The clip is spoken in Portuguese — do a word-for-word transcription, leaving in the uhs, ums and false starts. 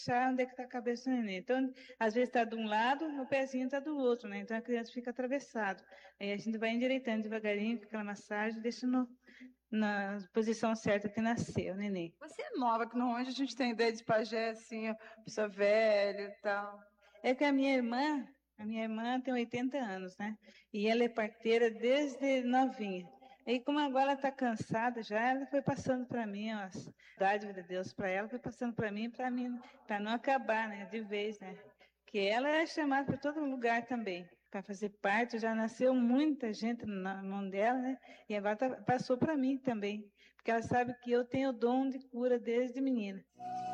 achar onde é que está a cabeça do neném. Então, às vezes está de um lado, o pezinho está do outro, né? Então a criança fica atravessado. Aí a gente vai endireitando devagarinho com aquela massagem, deixando na posição certa que nasceu o neném. Você é nova, que normalmente a gente tem ideia de pajé, assim, pessoa velha e tal. É que a minha irmã, a minha irmã tem oitenta anos, né? E ela é parteira desde novinha. E como agora ela está cansada já, ela foi passando para mim, ó, a dádiva de Deus para ela, foi passando para mim, para mim, para não acabar, né, de vez, né? Que ela é chamada para todo lugar também, para fazer parte. Já nasceu muita gente na mão dela, né? E agora tá, passou para mim também, porque ela sabe que eu tenho o dom de cura desde menina.